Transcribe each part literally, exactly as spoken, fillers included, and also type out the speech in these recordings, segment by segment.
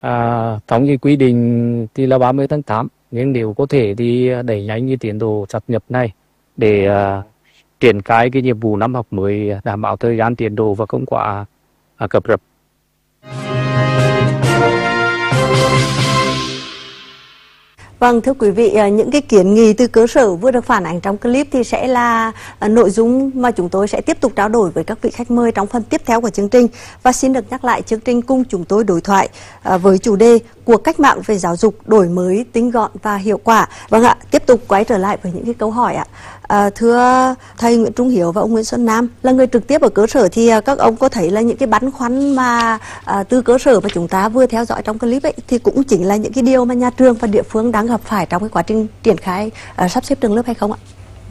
À, trong cái quy định thì là ba mươi tháng tám, nhưng nếu có thể thì đẩy nhanh cái tiến độ sáp nhập này để à, triển khai cái nhiệm vụ năm học mới đảm bảo thời gian tiến độ và không quá à, cập rập. Vâng, thưa quý vị, những cái kiến nghị từ cơ sở vừa được phản ánh trong clip thì sẽ là nội dung mà chúng tôi sẽ tiếp tục trao đổi với các vị khách mời trong phần tiếp theo của chương trình. Và xin được nhắc lại chương trình cùng chúng tôi đối thoại với chủ đề cuộc cách mạng về giáo dục, đổi mới, tinh gọn và hiệu quả. Vâng ạ, tiếp tục quay trở lại với những cái câu hỏi ạ. À, thưa thầy Nguyễn Trung Hiếu và ông Nguyễn Xuân Nam, là người trực tiếp ở cơ sở thì các ông có thấy là những cái băn khoăn mà à, từ cơ sở mà chúng ta vừa theo dõi trong clip ấy thì cũng chính là những cái điều mà nhà trường và địa phương đang gặp phải trong cái quá trình triển khai à, sắp xếp trường lớp hay không ạ?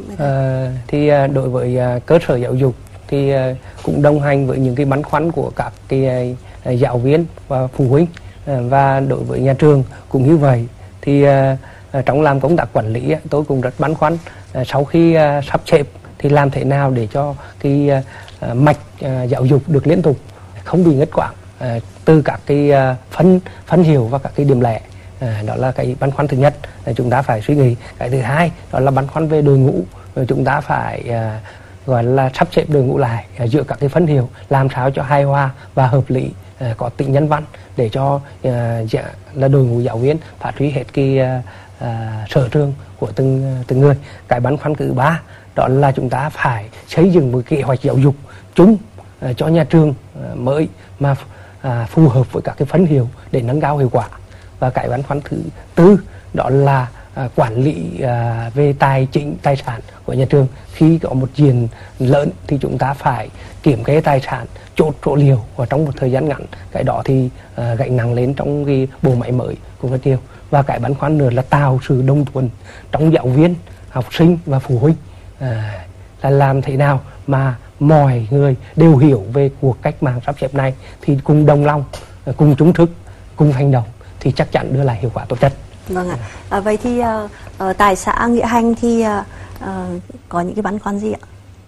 À, thì đối với cơ sở giáo dục thì cũng đồng hành với những cái băn khoăn của các cái giáo viên và phụ huynh, và đối với nhà trường cũng như vậy. Thì trong làm công tác quản lý tôi cũng rất băn khoăn sau khi sắp xếp thì làm thế nào để cho cái mạch giáo dục được liên tục, không bị ngắt quãng từ các cái phân phân hiệu và các cái điểm lẻ. À, đó là cái băn khoăn thứ nhất chúng ta phải suy nghĩ. Cái thứ hai đó là băn khoăn về đội ngũ, chúng ta phải à, gọi là sắp xếp đội ngũ lại à, giữa các cái phân hiệu làm sao cho hài hòa và hợp lý, à, có tính nhân văn để cho à, dạ, là đội ngũ giáo viên phát huy hết cái à, à, sở trường của từng từng người. Cái băn khoăn thứ ba đó là chúng ta phải xây dựng một kế hoạch giáo dục chung à, cho nhà trường à, mới mà à, phù hợp với các cái phân hiệu để nâng cao hiệu quả. Và cái băn khoăn thứ tư đó là à, quản lý à, về tài chính tài sản của nhà trường. Khi có một diện lớn thì chúng ta phải kiểm kê tài sản, chốt số liệu và trong một thời gian ngắn. Cái đó thì à, gánh nặng lên trong cái bộ máy mới cũng rất nhiều. Và cái băn khoăn nữa là tạo sự đồng thuận trong giáo viên, học sinh và phụ huynh, à, là làm thế nào mà mọi người đều hiểu về cuộc cách mạng sắp xếp này thì cùng đồng lòng, cùng chung sức, cùng hành động thì chắc chắn đưa lại hiệu quả tốt nhất. Vâng ạ. À, vậy thì uh, ở tại xã Nghĩa Hành thì uh, uh, có những cái băn khoăn gì ạ?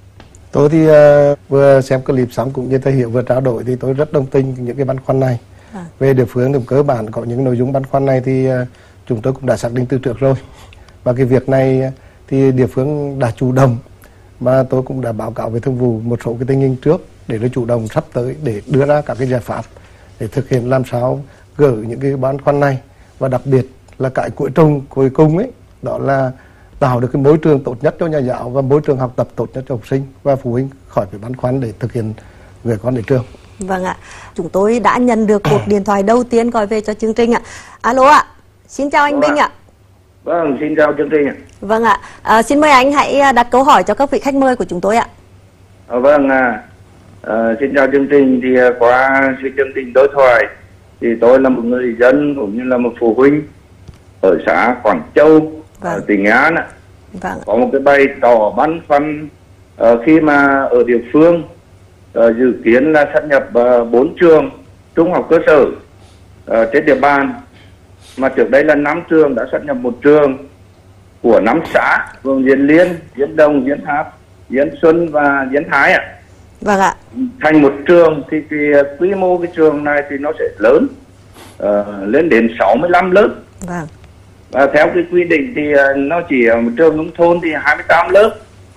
Tôi thì uh, vừa xem clip xong cũng như thầy Hiểu vừa trao đổi thì tôi rất đồng tình những cái băn khoăn này. À. Về địa phương thì cơ bản có những nội dung băn khoăn này thì uh, chúng tôi cũng đã xác định từ trước rồi. Và cái việc này thì địa phương đã chủ động, mà tôi cũng đã báo cáo với Thường vụ một số cái tình hình trước để nó chủ động sắp tới để đưa ra các cái giải pháp để thực hiện làm sao gỡ những cái băn khoăn này. Và đặc biệt là cái cuối cùng cuối cùng ấy đó là tạo được cái môi trường tốt nhất cho nhà giáo và môi trường học tập tốt nhất cho học sinh và phụ huynh khỏi phải băn khoăn để thực hiện gửi con đến trường. Vâng ạ, chúng tôi đã nhận được cuộc điện thoại đầu tiên gọi về cho chương trình ạ. Alo ạ, xin chào anh Binh ạ. Vâng, xin chào chương trình ạ. Vâng ạ, à, xin mời anh hãy đặt câu hỏi cho các vị khách mời của chúng tôi ạ. À, vâng, à, à, xin chào chương trình. Thì qua chương trình đối thoại thì tôi là một người dân cũng như là một phụ huynh ở xã Quảng Châu, vâng, ở tỉnh Nghệ An ạ. Vâng. Có một cái bày tỏ băn khoăn uh, khi mà ở địa phương uh, dự kiến là sáp nhập bốn uh, trường trung học cơ sở uh, trên địa bàn, mà trước đây là năm trường đã sáp nhập một trường của năm xã gồm Diễn Liên, Diễn Đồng, Diễn Tháp, Diễn Xuân và Diễn Thái ạ. Vâng ạ. Thành một trường thì cái quy mô cái trường này thì nó sẽ lớn, uh, lên đến sáu mươi lăm lớp. Vâng. Và theo cái quy định thì uh, nó chỉ ở một trường nông thôn thì hai mươi tám lớp.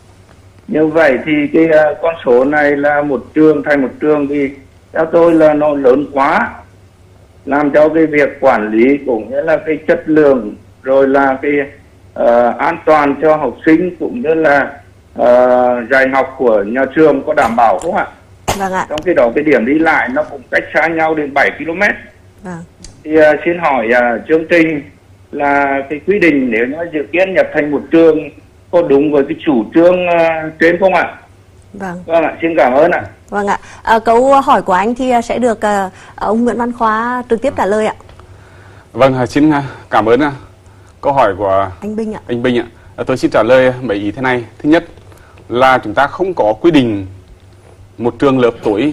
Như vậy thì cái uh, con số này là một trường thành một trường thì theo tôi là nó lớn quá, làm cho cái việc quản lý cũng như là cái chất lượng rồi là cái uh, an toàn cho học sinh cũng như là uh, dạy học của nhà trường có đảm bảo không ạ? Vâng ạ. Trong khi đó cái điểm đi lại nó cũng cách xa nhau đến bảy ki lô mét. Vâng. Thì uh, xin hỏi uh, chương trình là cái quy định nếu như dự kiến nhập thành một trường có đúng với cái chủ trương uh, trên không ạ? Vâng. Vâng ạ, xin cảm ơn ạ. Vâng ạ. À, câu hỏi của anh thì sẽ được uh, ông Nguyễn Văn Khoa trực tiếp trả lời ạ. Vâng, xin cảm ơn câu hỏi của anh Binh ạ. Anh Binh ạ. Tôi xin trả lời mấy ý thế này. Thứ nhất là chúng ta không có quy định một trường lớp tối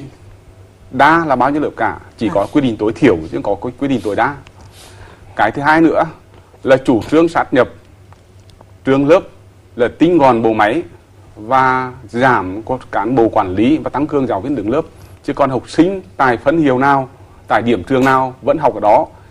đa là bao nhiêu lớp cả, chỉ à. có quy định tối thiểu chứ không có quy định tối đa. Cái thứ hai nữa là chủ trương sát nhập trường lớp là tinh gọn bộ máy và giảm cán bộ quản lý và tăng cường giáo viên đứng lớp, chứ còn học sinh tại phân hiệu nào, tại điểm trường nào vẫn học ở đó.